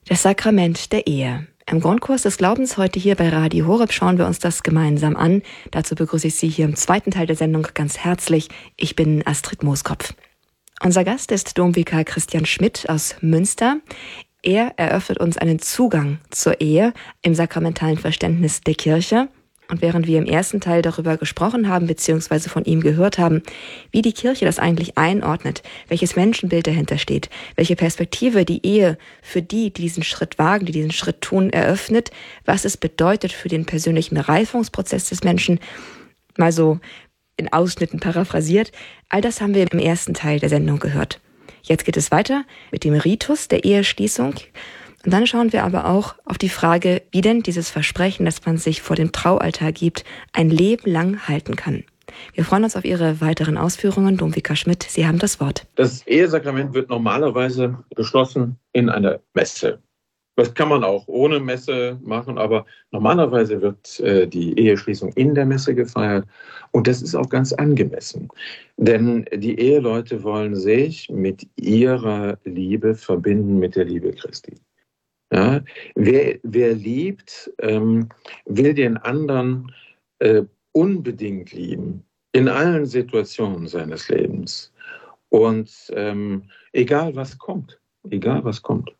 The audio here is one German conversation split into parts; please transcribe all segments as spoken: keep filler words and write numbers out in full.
Das Sakrament der Ehe. Im Grundkurs des Glaubens heute hier bei Radio Horeb schauen wir uns das gemeinsam an. Dazu begrüße ich Sie hier im zweiten Teil der Sendung ganz herzlich. Ich bin Astrid Mooskopf. Unser Gast ist Domvikar Christian Schmidt aus Münster. Er eröffnet uns einen Zugang zur Ehe im sakramentalen Verständnis der Kirche. Und während wir im ersten Teil darüber gesprochen haben, beziehungsweise von ihm gehört haben, wie die Kirche das eigentlich einordnet, welches Menschenbild dahinter steht, welche Perspektive die Ehe für die, die diesen Schritt wagen, die diesen Schritt tun, eröffnet, was es bedeutet für den persönlichen Reifungsprozess des Menschen, mal so in Ausschnitten paraphrasiert, all das haben wir im ersten Teil der Sendung gehört. Jetzt geht es weiter mit dem Ritus der Eheschließung. Und dann schauen wir aber auch auf die Frage, wie denn dieses Versprechen, das man sich vor dem Traualtar gibt, ein Leben lang halten kann. Wir freuen uns auf Ihre weiteren Ausführungen. Domvikar Schmidt, Sie haben das Wort. Das Ehesakrament wird normalerweise geschlossen in einer Messe. Das kann man auch ohne Messe machen, aber normalerweise wird äh, die Eheschließung in der Messe gefeiert. Und das ist auch ganz angemessen. Denn die Eheleute wollen sich mit ihrer Liebe verbinden mit der Liebe Christi. Ja, wer, wer liebt, ähm, will den anderen äh, unbedingt lieben, in allen Situationen seines Lebens. Und ähm, egal was kommt, egal was kommt.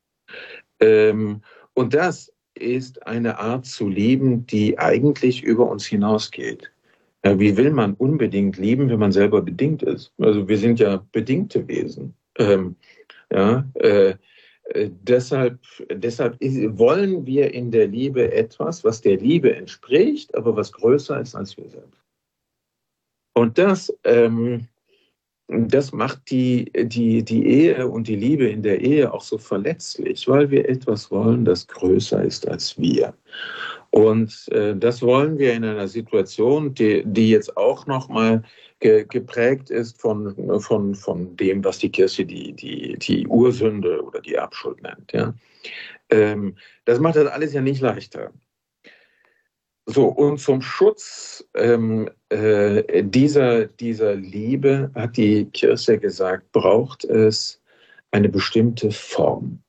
Ähm, und das ist eine Art zu lieben, die eigentlich über uns hinausgeht. Ja, wie will man unbedingt lieben, wenn man selber bedingt ist? Also wir sind ja bedingte Wesen. Ähm, ja, äh, Äh, deshalb, deshalb wollen wir in der Liebe etwas, was der Liebe entspricht, aber was größer ist als wir selbst. Und das, ähm, das macht die, die, die Ehe und die Liebe in der Ehe auch so verletzlich, weil wir etwas wollen, das größer ist als wir. Und äh, das wollen wir in einer Situation, die, die jetzt auch nochmal ge, geprägt ist von, von, von dem, was die Kirche die, die, die Ursünde oder die Erbschuld nennt. Ja? Ähm, das macht das alles ja nicht leichter. So, und zum Schutz ähm, äh, dieser, dieser Liebe hat die Kirche gesagt, braucht es eine bestimmte Form.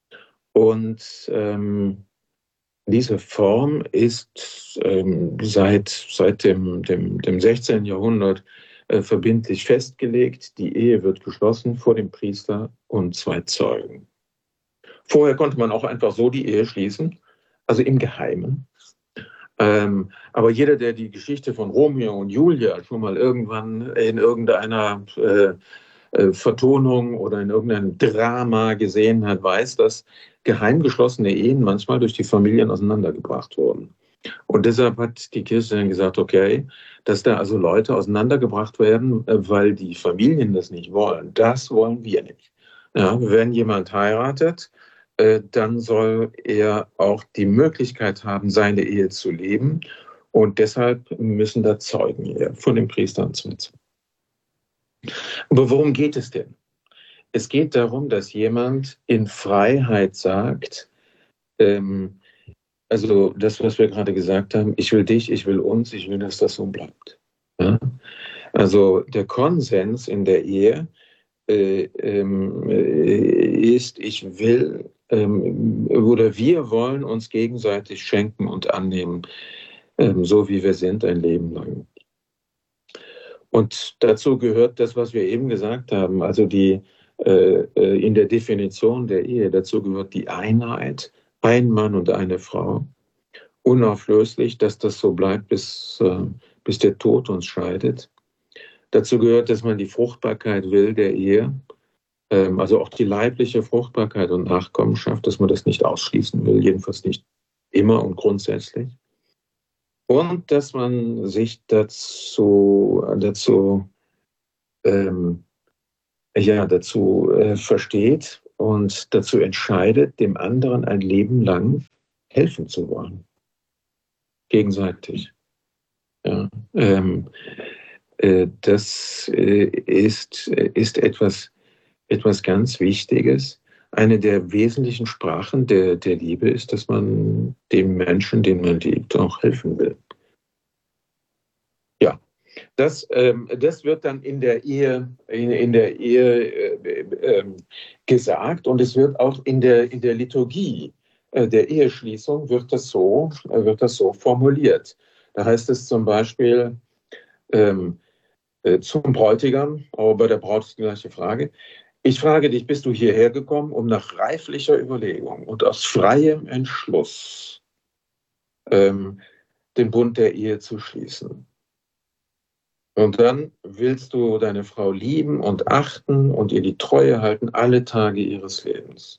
Und ähm, diese Form ist ähm, seit, seit dem, dem, dem sechzehnten Jahrhundert äh, verbindlich festgelegt. Die Ehe wird geschlossen vor dem Priester und zwei Zeugen. Vorher konnte man auch einfach so die Ehe schließen, also im Geheimen. Ähm, aber jeder, der die Geschichte von Romeo und Julia schon mal irgendwann in irgendeiner äh, äh, Vertonung oder in irgendeinem Drama gesehen hat, weiß, dass geheim geschlossene Ehen manchmal durch die Familien auseinandergebracht wurden. Und deshalb hat die Kirche dann gesagt, okay, dass da also Leute auseinandergebracht werden, weil die Familien das nicht wollen. Das wollen wir nicht. Ja, wenn jemand heiratet, dann soll er auch die Möglichkeit haben, seine Ehe zu leben. Und deshalb müssen da Zeugen her, von den Priestern zum Zeugen. Aber worum geht es denn? Es geht darum, dass jemand in Freiheit sagt, ähm, also das, was wir gerade gesagt haben, ich will dich, ich will uns, ich will, dass das so bleibt. Ja? Also der Konsens in der Ehe äh, ähm, ist, ich will ähm, oder wir wollen uns gegenseitig schenken und annehmen, ähm, so wie wir sind, ein Leben lang. Und dazu gehört das, was wir eben gesagt haben, also die äh, in der Definition der Ehe, dazu gehört die Einheit, ein Mann und eine Frau, unauflöslich, dass das so bleibt, bis, äh, bis der Tod uns scheidet. Dazu gehört, dass man die Fruchtbarkeit will der Ehe, ähm, also auch die leibliche Fruchtbarkeit und Nachkommenschaft, dass man das nicht ausschließen will, jedenfalls nicht immer und grundsätzlich. Und dass man sich dazu, dazu, ähm, ja, dazu äh, versteht und dazu entscheidet, dem anderen ein Leben lang helfen zu wollen. Gegenseitig. Ja, ähm, äh, das äh, ist, ist etwas, etwas ganz Wichtiges. Eine der wesentlichen Sprachen der, der Liebe ist, dass man dem Menschen, den man liebt, auch helfen will. Ja, das, ähm, das wird dann in der Ehe, in, in der Ehe äh, äh, gesagt und es wird auch in der, in der Liturgie äh, der Eheschließung wird das so, äh, wird das so formuliert. Da heißt es zum Beispiel ähm, äh, zum Bräutigam, aber bei der Braut ist die gleiche Frage. Ich frage dich, bist du hierher gekommen, um nach reiflicher Überlegung und aus freiem Entschluss ähm, den Bund der Ehe zu schließen? Und dann willst du deine Frau lieben und achten und ihr die Treue halten alle Tage ihres Lebens.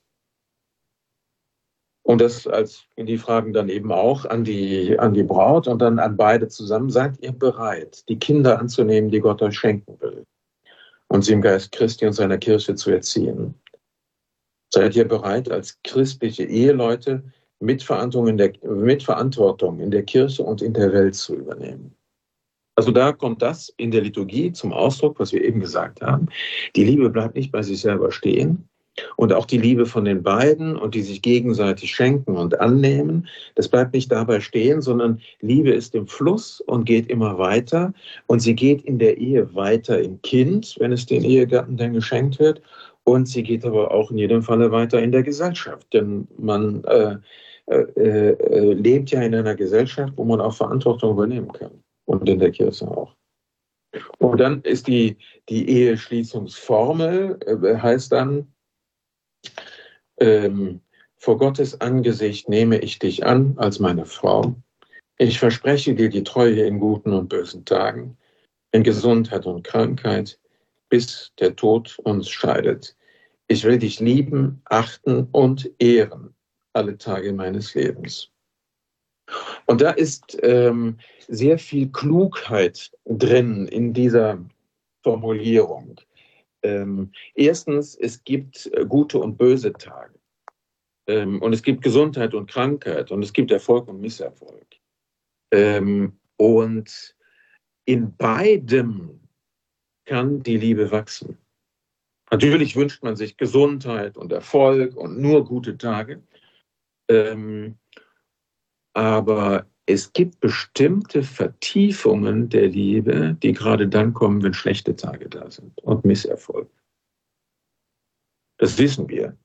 Und das als die Fragen dann eben auch an die, an die Braut und dann an beide zusammen. Seid ihr bereit, die Kinder anzunehmen, die Gott euch schenken will und sie im Geist Christi und seiner Kirche zu erziehen? Seid ihr bereit, als christliche Eheleute Mitverantwortung in der, Mitverantwortung in der Kirche und in der Welt zu übernehmen? Also da kommt das in der Liturgie zum Ausdruck, was wir eben gesagt haben. Die Liebe bleibt nicht bei sich selber stehen. Und auch die Liebe von den beiden und die sich gegenseitig schenken und annehmen, das bleibt nicht dabei stehen, sondern Liebe ist im Fluss und geht immer weiter. Und sie geht in der Ehe weiter im Kind, wenn es den Ehegatten dann geschenkt wird. Und sie geht aber auch in jedem Falle weiter in der Gesellschaft. Denn man äh, äh, äh, lebt ja in einer Gesellschaft, wo man auch Verantwortung übernehmen kann. Und in der Kirche auch. Und dann ist die, die Eheschließungsformel, äh, heißt dann, ähm, vor Gottes Angesicht nehme ich dich an als meine Frau. Ich verspreche dir die Treue in guten und bösen Tagen, in Gesundheit und Krankheit, bis der Tod uns scheidet. Ich will dich lieben, achten und ehren alle Tage meines Lebens. Und da ist ähm, sehr viel Klugheit drin in dieser Formulierung. Ähm, erstens, es gibt gute und böse Tage. Ähm, und es gibt Gesundheit und Krankheit und es gibt Erfolg und Misserfolg. Ähm, und in beidem kann die Liebe wachsen. Natürlich wünscht man sich Gesundheit und Erfolg und nur gute Tage. Ähm, Aber es gibt bestimmte Vertiefungen der Liebe, die gerade dann kommen, wenn schlechte Tage da sind und Misserfolg. Das wissen wir.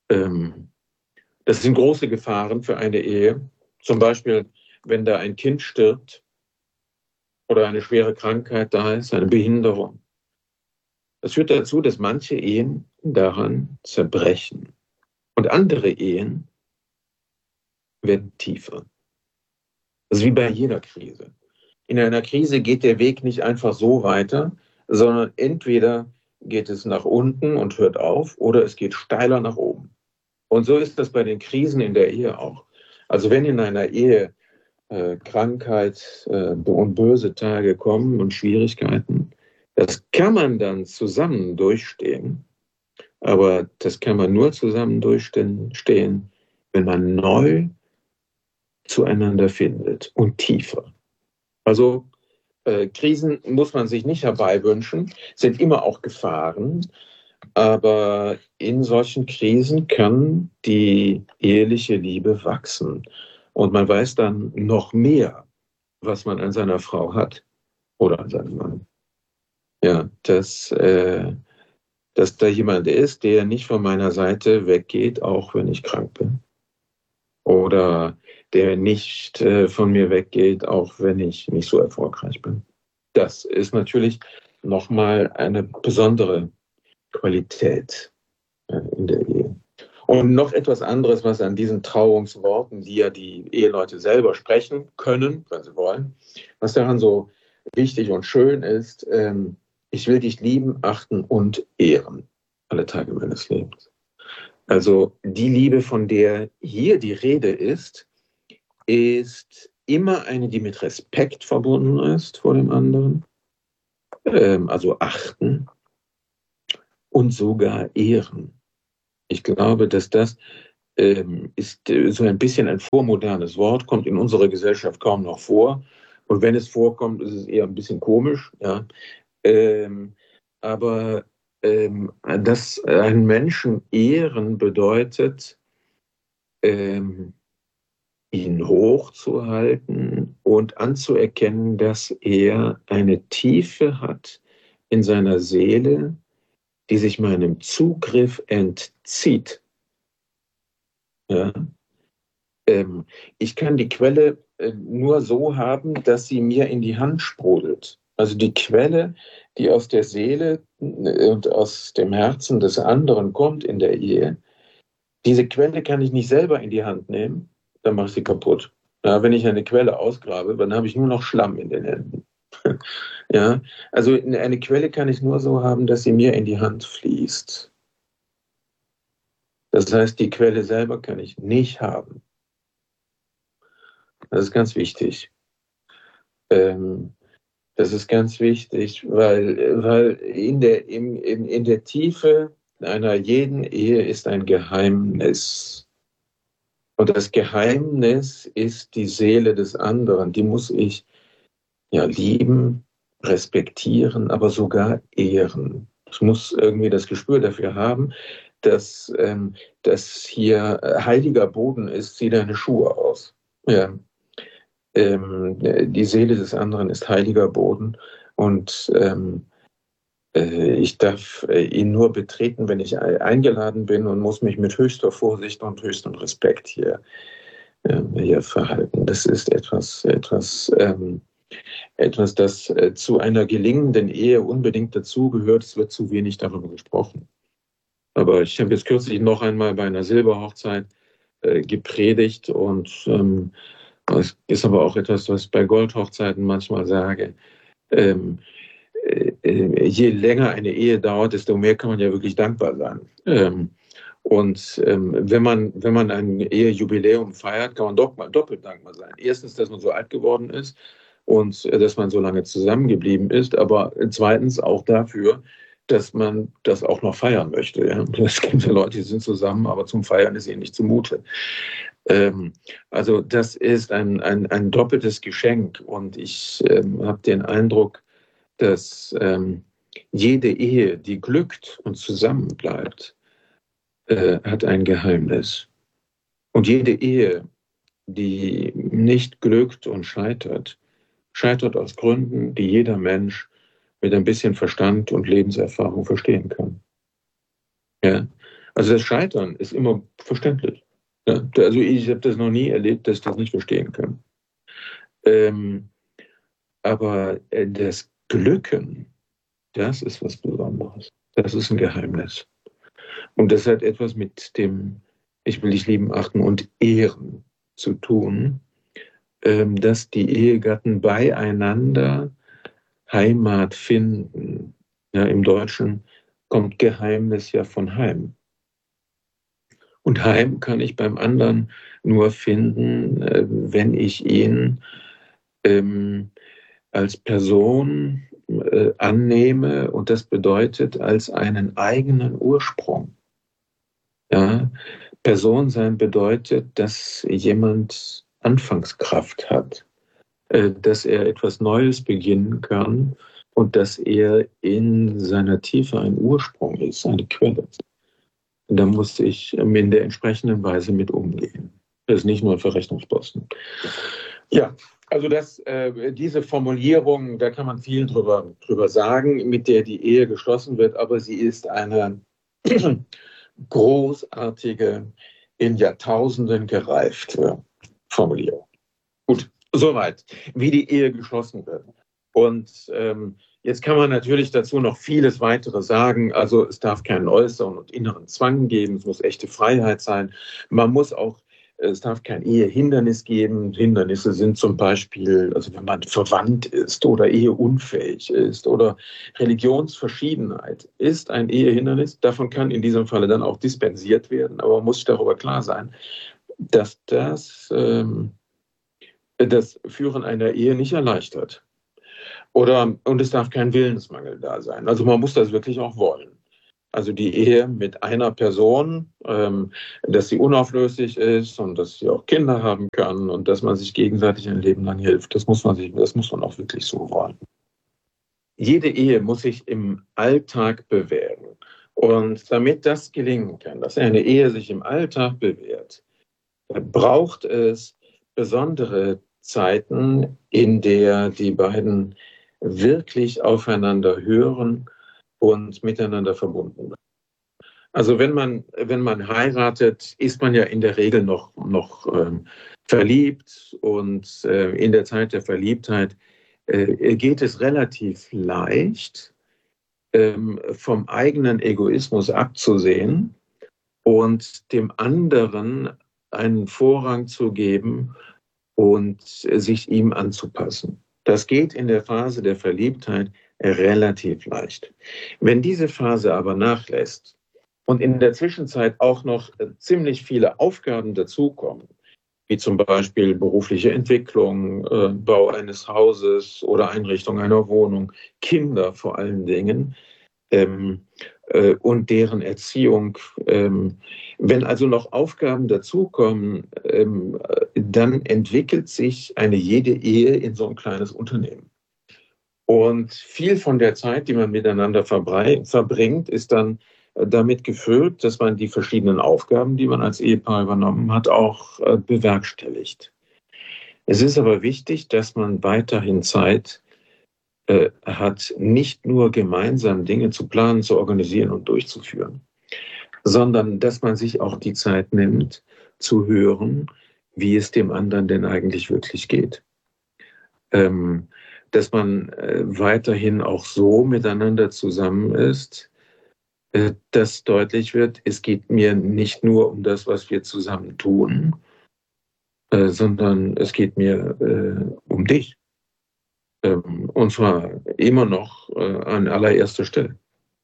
Das sind große Gefahren für eine Ehe. Zum Beispiel, wenn da ein Kind stirbt oder eine schwere Krankheit da ist, eine Behinderung. Das führt dazu, dass manche Ehen daran zerbrechen. Und andere Ehen werden tiefer. Das ist wie bei jeder Krise. In einer Krise geht der Weg nicht einfach so weiter, sondern entweder geht es nach unten und hört auf oder es geht steiler nach oben. Und so ist das bei den Krisen in der Ehe auch. Also wenn in einer Ehe äh, Krankheit äh, und böse Tage kommen und Schwierigkeiten, das kann man dann zusammen durchstehen. Aber das kann man nur zusammen durchstehen, wenn man neu zueinander findet und tiefer. Also äh, Krisen muss man sich nicht herbeiwünschen, sind immer auch Gefahren, aber in solchen Krisen kann die eheliche Liebe wachsen und man weiß dann noch mehr, was man an seiner Frau hat oder an seinem Mann. Ja, dass, äh, dass da jemand ist, der nicht von meiner Seite weggeht, auch wenn ich krank bin. Oder der nicht äh, von mir weggeht, auch wenn ich nicht so erfolgreich bin. Das ist natürlich nochmal eine besondere Qualität äh, in der Ehe. Und noch etwas anderes, was an diesen Trauungsworten, die ja die Eheleute selber sprechen können, wenn sie wollen, was daran so wichtig und schön ist, ähm, ich will dich lieben, achten und ehren alle Tage meines Lebens. Also die Liebe, von der hier die Rede ist, ist immer eine, die mit Respekt verbunden ist vor dem anderen, ähm, also achten und sogar ehren. Ich glaube, dass das ähm, ist äh, so ein bisschen ein vormodernes Wort, kommt in unserer Gesellschaft kaum noch vor. Und wenn es vorkommt, ist es eher ein bisschen komisch. Ja. Ähm, aber ähm, dass einen Menschen ehren bedeutet, ähm, ihn hochzuhalten und anzuerkennen, dass er eine Tiefe hat in seiner Seele, die sich meinem Zugriff entzieht. Ja? Ähm, ich kann die Quelle äh, nur so haben, dass sie mir in die Hand sprudelt. Also die Quelle, die aus der Seele und aus dem Herzen des anderen kommt in der Ehe, diese Quelle kann ich nicht selber in die Hand nehmen, dann mache ich sie kaputt. Ja, wenn ich eine Quelle ausgrabe, dann habe ich nur noch Schlamm in den Händen. Ja, also eine Quelle kann ich nur so haben, dass sie mir in die Hand fließt. Das heißt, die Quelle selber kann ich nicht haben. Das ist ganz wichtig. Ähm, das ist ganz wichtig, weil, weil in, der, in, in, in der Tiefe einer jeden Ehe ist ein Geheimnis. Und das Geheimnis ist die Seele des anderen. Die muss ich ja lieben, respektieren, aber sogar ehren. Ich muss irgendwie das Gespür dafür haben, dass ähm, das hier heiliger Boden ist, zieh deine Schuhe aus. Ja. Ähm, die Seele des anderen ist heiliger Boden und ähm, äh, ich darf äh, ihn nur betreten, wenn ich eingeladen bin und muss mich mit höchster Vorsicht und höchstem Respekt hier, äh, hier verhalten. Das ist etwas, etwas, ähm, etwas, das äh, zu einer gelingenden Ehe unbedingt dazugehört. Es wird zu wenig darüber gesprochen. Aber ich habe jetzt kürzlich noch einmal bei einer Silberhochzeit äh, gepredigt und ähm, das ist aber auch etwas, was ich bei Goldhochzeiten manchmal sage. Ähm, äh, je länger eine Ehe dauert, desto mehr kann man ja wirklich dankbar sein. Ähm, und ähm, wenn man, wenn man ein Ehejubiläum feiert, kann man doch mal doppelt dankbar sein. Erstens, dass man so alt geworden ist und äh, dass man so lange zusammengeblieben ist, aber zweitens auch dafür, dass man das auch noch feiern möchte. Ja? Es gibt ja Leute, die sind zusammen, aber zum Feiern ist ihnen nicht zumute. Ähm, also das ist ein, ein, ein doppeltes Geschenk und ich ähm, habe den Eindruck, dass ähm, jede Ehe, die glückt und zusammenbleibt, äh, hat ein Geheimnis. Und jede Ehe, die nicht glückt und scheitert, scheitert aus Gründen, die jeder Mensch mit ein bisschen Verstand und Lebenserfahrung verstehen kann. Ja? Also das Scheitern ist immer verständlich. Ja? Also ich habe das noch nie erlebt, dass ich das nicht verstehen kann. Ähm, aber das Glücken, das ist was Besonderes. Das ist ein Geheimnis. Und das hat etwas mit dem Ich will dich lieben, achten und ehren zu tun, ähm, dass die Ehegatten beieinander Heimat finden. Ja, im Deutschen kommt Geheimnis ja von Heim. Und Heim kann ich beim anderen nur finden, äh, wenn ich ihn ähm, als Person äh, annehme und das bedeutet als einen eigenen Ursprung. Ja, Person sein bedeutet, dass jemand Anfangskraft hat, äh, dass er etwas Neues beginnen kann und dass er in seiner Tiefe ein Ursprung ist, eine Quelle. Da muss ich in der entsprechenden Weise mit umgehen. Das ist nicht nur ein Verrechnungsposten. Ja, also das, äh, diese Formulierung, da kann man viel drüber, drüber sagen, mit der die Ehe geschlossen wird, aber sie ist eine großartige, in Jahrtausenden gereifte Formulierung. Gut, soweit, wie die Ehe geschlossen wird. Und ähm, jetzt kann man natürlich dazu noch vieles weitere sagen. Also es darf keinen äußeren und inneren Zwang geben, es muss echte Freiheit sein. Man muss auch, es darf kein Ehehindernis geben. Hindernisse sind zum Beispiel, also wenn man verwandt ist oder eheunfähig ist oder Religionsverschiedenheit ist ein Ehehindernis. Davon kann in diesem Falle dann auch dispensiert werden, aber man muss sich darüber klar sein, dass das ähm, das Führen einer Ehe nicht erleichtert. Oder, und es darf kein Willensmangel da sein. Also man muss das wirklich auch wollen. Also die Ehe mit einer Person, ähm, dass sie unauflöslich ist und dass sie auch Kinder haben kann und dass man sich gegenseitig ein Leben lang hilft. Das muss man sich, das muss man auch wirklich so wollen. Jede Ehe muss sich im Alltag bewähren. Und damit das gelingen kann, dass eine Ehe sich im Alltag bewährt, braucht es besondere Zeiten, in der die beiden wirklich aufeinander hören und miteinander verbunden bleiben. Also wenn man, wenn man heiratet, ist man ja in der Regel noch, noch ähm, verliebt und äh, in der Zeit der Verliebtheit äh, geht es relativ leicht, ähm, vom eigenen Egoismus abzusehen und dem anderen einen Vorrang zu geben und sich ihm anzupassen. Das geht in der Phase der Verliebtheit relativ leicht. Wenn diese Phase aber nachlässt und in der Zwischenzeit auch noch ziemlich viele Aufgaben dazukommen, wie zum Beispiel berufliche Entwicklung, äh, Bau eines Hauses oder Einrichtung einer Wohnung, Kinder vor allen Dingen ähm, äh, und deren Erziehung. Ähm, wenn also noch Aufgaben dazukommen, ähm, dann entwickelt sich eine jede Ehe in so ein kleines Unternehmen. Und viel von der Zeit, die man miteinander verbringt, ist dann damit gefüllt, dass man die verschiedenen Aufgaben, die man als Ehepaar übernommen hat, auch bewerkstelligt. Es ist aber wichtig, dass man weiterhin Zeit äh, hat, nicht nur gemeinsam Dinge zu planen, zu organisieren und durchzuführen, sondern dass man sich auch die Zeit nimmt, zu hören, wie es dem anderen denn eigentlich wirklich geht. Ähm, dass man äh, weiterhin auch so miteinander zusammen ist, äh, dass deutlich wird, es geht mir nicht nur um das, was wir zusammen tun, äh, sondern es geht mir äh, um dich. Ähm, und zwar immer noch äh, an allererster Stelle.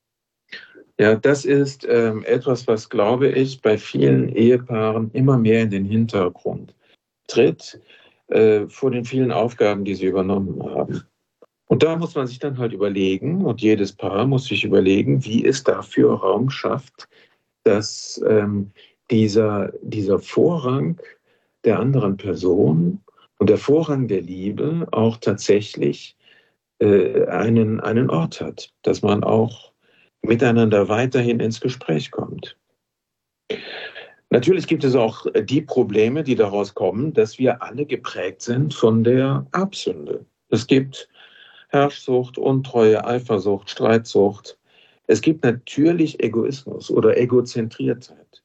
Ja, das ist ähm, etwas, was, glaube ich, bei vielen Ehepaaren immer mehr in den Hintergrund tritt, äh, vor den vielen Aufgaben, die sie übernommen haben. Und da muss man sich dann halt überlegen, und jedes Paar muss sich überlegen, wie es dafür Raum schafft, dass ähm, dieser, dieser Vorrang der anderen Person und der Vorrang der Liebe auch tatsächlich äh, einen, einen Ort hat, dass man auch miteinander weiterhin ins Gespräch kommt. Natürlich gibt es auch die Probleme, die daraus kommen, dass wir alle geprägt sind von der Erbsünde. Es gibt Herrschsucht, Untreue, Eifersucht, Streitsucht. Es gibt natürlich Egoismus oder Egozentriertheit.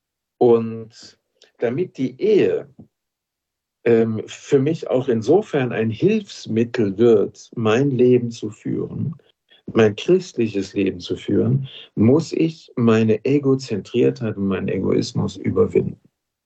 Und damit die Ehe ähm, für mich auch insofern ein Hilfsmittel wird, mein Leben zu führen, mein christliches Leben zu führen, muss ich meine Egozentriertheit und meinen Egoismus überwinden.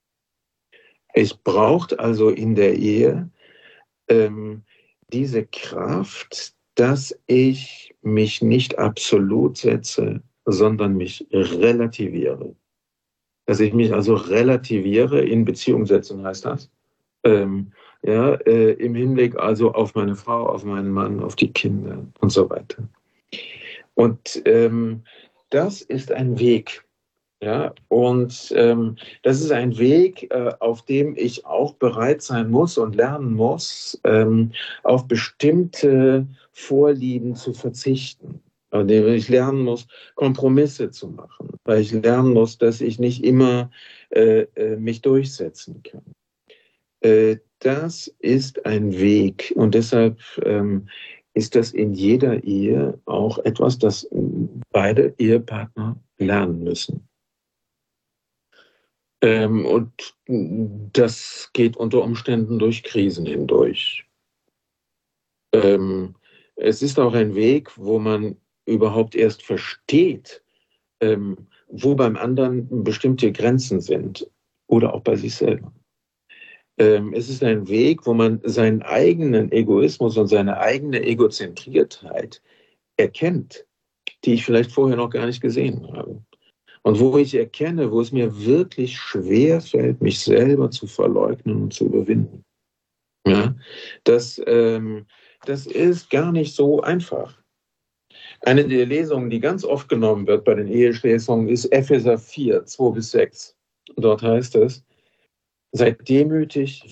Es braucht also in der Ehe ähm, diese Kraft, dass ich mich nicht absolut setze, sondern mich relativiere. Dass ich mich also relativiere, in Beziehung setzen heißt das. Ähm, ja, äh, im Hinblick also auf meine Frau, auf meinen Mann, auf die Kinder und so weiter. Und ähm, das ist ein Weg. Ja, und ähm, das ist ein Weg, äh, auf dem ich auch bereit sein muss und lernen muss, ähm, auf bestimmte Vorlieben zu verzichten. Weil ich lernen muss, Kompromisse zu machen, weil ich lernen muss, dass ich nicht immer äh, mich durchsetzen kann. Äh, das ist ein Weg und deshalb ähm, ist das in jeder Ehe auch etwas, das beide Ehepartner lernen müssen. Ähm, und das geht unter Umständen durch Krisen hindurch. Ähm, es ist auch ein Weg, wo man überhaupt erst versteht, ähm, wo beim anderen bestimmte Grenzen sind oder auch bei sich selber. Ähm, es ist ein Weg, wo man seinen eigenen Egoismus und seine eigene Egozentriertheit erkennt, die ich vielleicht vorher noch gar nicht gesehen habe. Und wo ich erkenne, wo es mir wirklich schwer fällt, mich selber zu verleugnen und zu überwinden. Ja, das, ähm, das ist gar nicht so einfach. Eine der Lesungen, die ganz oft genommen wird bei den Eheschließungen, ist Epheser vier, zwei bis sechs. Dort heißt es: Seid demütig,